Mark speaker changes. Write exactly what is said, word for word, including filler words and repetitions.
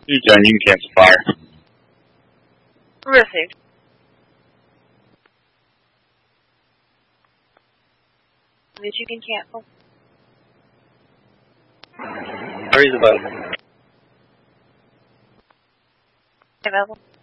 Speaker 1: You're done. You can cancel fire.
Speaker 2: Received. That you can cancel.
Speaker 1: Hurry's available.
Speaker 2: Available.